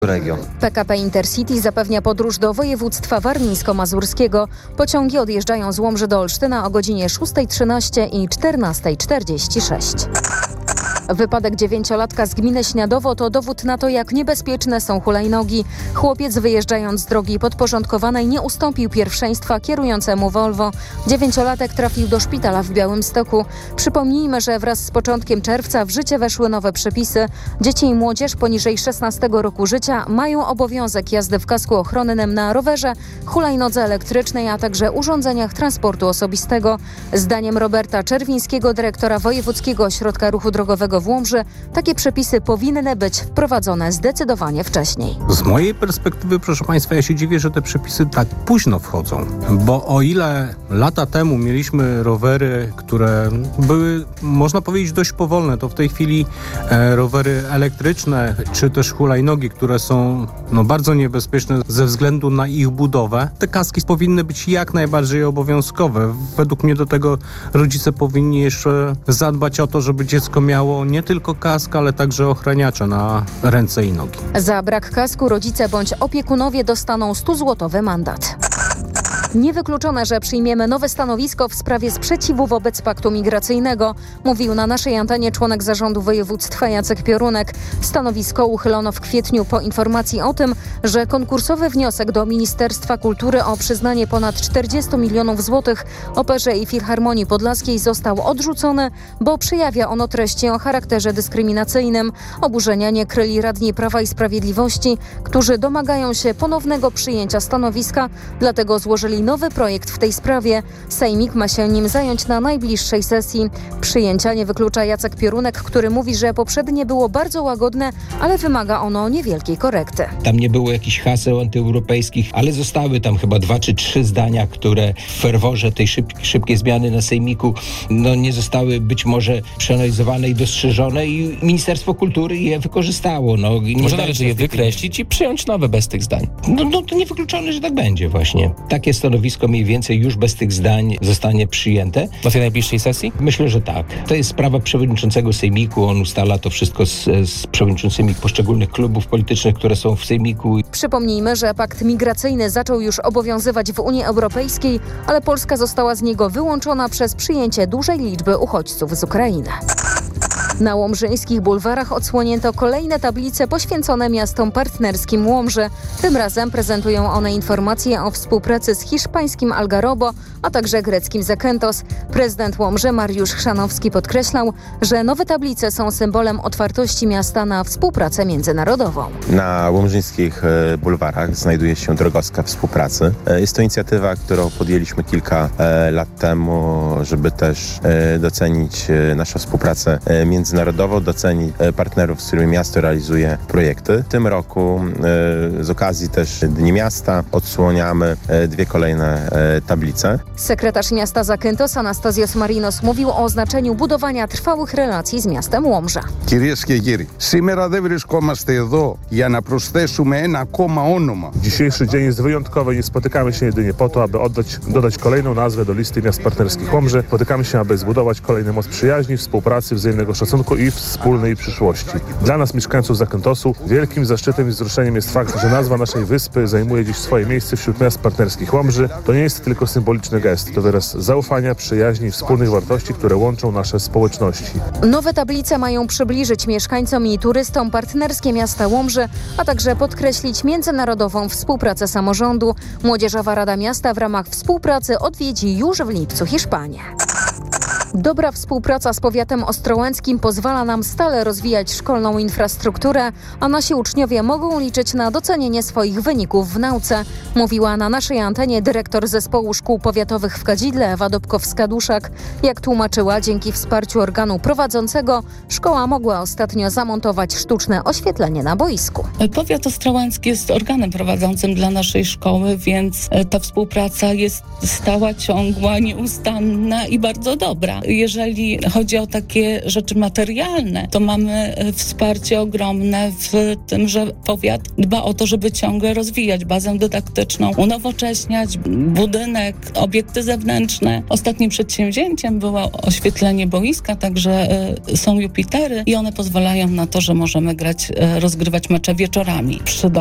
region. PKP Intercity zapewnia podróż do województwa warmińsko-mazurskiego. Pociągi odjeżdżają z Łomży do Olsztyna o godzinie 6:13 i 14:46. Wypadek 9-latka z gminy Śniadowo to dowód na to, jak niebezpieczne są hulajnogi. Chłopiec wyjeżdżając z drogi podporządkowanej nie ustąpił pierwszeństwa kierującemu Volvo. 9-latek trafił do szpitala w Białymstoku. Przypomnijmy, że wraz z początkiem czerwca w życie weszły nowe przepisy. Dzieci i młodzież poniżej 16 roku życia mają obowiązek jazdy w kasku ochronnym na rowerze, hulajnodze elektrycznej, a także urządzeniach transportu osobistego. Zdaniem Roberta Czerwińskiego, dyrektora Wojewódzkiego Ośrodka Ruchu Drogowego w Łomży, takie przepisy powinny być wprowadzone zdecydowanie wcześniej. Z mojej perspektywy, proszę Państwa, ja się dziwię, że te przepisy tak późno wchodzą, bo o ile lata temu mieliśmy rowery, które były, można powiedzieć, dość powolne, to w tej chwili rowery elektryczne, czy też hulajnogi, które są bardzo niebezpieczne ze względu na ich budowę, te kaski powinny być jak najbardziej obowiązkowe. Według mnie do tego rodzice powinni jeszcze zadbać o to, żeby dziecko miało nie tylko kask, ale także ochraniacze na ręce i nogi. Za brak kasku rodzice bądź opiekunowie dostaną 100-złotowy mandat. Niewykluczone, że przyjmiemy nowe stanowisko w sprawie sprzeciwu wobec paktu migracyjnego, mówił na naszej antenie członek zarządu województwa Jacek Piorunek. Stanowisko uchylono w kwietniu po informacji o tym, że konkursowy wniosek do Ministerstwa Kultury o przyznanie ponad 40 milionów złotych Operze i Filharmonii Podlaskiej został odrzucony, bo przejawia ono treści o charakterze dyskryminacyjnym. Oburzenia nie kryli radni Prawa i Sprawiedliwości, którzy domagają się ponownego przyjęcia stanowiska, dlatego złożyli nowy projekt w tej sprawie. Sejmik ma się nim zająć na najbliższej sesji. Przyjęcia nie wyklucza Jacek Piorunek, który mówi, że poprzednie było bardzo łagodne, ale wymaga ono niewielkiej korekty. Tam nie było jakichś haseł antyeuropejskich, ale zostały tam chyba 2 czy 3 zdania, które w ferworze tej szybkiej zmiany na Sejmiku nie zostały być może przeanalizowane i dostrzeżone i Ministerstwo Kultury je wykorzystało. Może należy je wykreślić i przyjąć nowe bez tych zdań. To niewykluczone, że tak będzie właśnie. Takie stanowisko mniej więcej już bez tych zdań zostanie przyjęte. Na tej najbliższej sesji? Myślę, że tak. To jest sprawa przewodniczącego Sejmiku. On ustala to wszystko z przewodniczącymi poszczególnych klubów politycznych, które są w Sejmiku. Przypomnijmy, że pakt migracyjny zaczął już obowiązywać w Unii Europejskiej, ale Polska została z niego wyłączona przez przyjęcie dużej liczby uchodźców z Ukrainy. Na łomżyńskich bulwarach odsłonięto kolejne tablice poświęcone miastom partnerskim Łomży. Tym razem prezentują one informacje o współpracy z hiszpańskim Algarrobo, a także greckim Zakynthos. Prezydent Łomży Mariusz Chrzanowski podkreślał, że nowe tablice są symbolem otwartości miasta na współpracę międzynarodową. Na łomżyńskich bulwarach znajduje się drogowska współpracy. Jest to inicjatywa, którą podjęliśmy kilka lat temu, żeby też docenić naszą współpracę międzynarodową, docenić partnerów, z którymi miasto realizuje projekty. W tym roku z okazji też Dni Miasta odsłaniamy 2 kolejne tablice. Sekretarz miasta Zakynthos Anastasios Marinos mówił o znaczeniu budowania trwałych relacji z miastem Łomża. Κυρίες και κύριοι, σήμερα δεν βρισκόμαστε εδώ για να προσθέσουμε ένα ακόμα όνομα. Dzisiejszy dzień jest wyjątkowy. Nie spotykamy się jedynie po to, aby dodać kolejną nazwę do listy miast partnerskich Łomży. Spotykamy się, aby zbudować kolejny most przyjaźni, współpracy, wzajemnego szacunku i wspólnej przyszłości. Dla nas, mieszkańców Zakyntosu, wielkim zaszczytem i wzruszeniem jest fakt, że nazwa naszej wyspy zajmuje dziś swoje miejsce wśród miast partnerskich Łomży. To nie jest tylko symboliczny gest, to wyraz zaufania, przyjaźni i wspólnych wartości, które łączą nasze społeczności. Nowe tablice mają przybliżyć mieszkańcom i turystom partnerskie miasta Łomży, a także podkreślić międzynarodową współpracę samorządu. Młodzieżowa Rada Miasta w ramach współpracy odwiedzi już w lipcu Hiszpanię. Dobra współpraca z powiatem ostrołęckim pozwala nam stale rozwijać szkolną infrastrukturę, a nasi uczniowie mogą liczyć na docenienie swoich wyników w nauce, mówiła na naszej antenie dyrektor Zespołu Szkół Powiatowych w Kadzidle Ewa Dobkowska-Duszak. Jak tłumaczyła, dzięki wsparciu organu prowadzącego szkoła mogła ostatnio zamontować sztuczne oświetlenie na boisku. Powiat ostrołęcki jest organem prowadzącym dla naszej szkoły, więc ta współpraca jest stała, ciągła, nieustanna i bardzo dobra. Jeżeli chodzi o takie rzeczy materialne, to mamy wsparcie ogromne w tym, że powiat dba o to, żeby ciągle rozwijać bazę dydaktyczną, unowocześniać budynek, obiekty zewnętrzne. Ostatnim przedsięwzięciem było oświetlenie boiska, także są Jupitery i one pozwalają na to, że możemy rozgrywać mecze wieczorami przy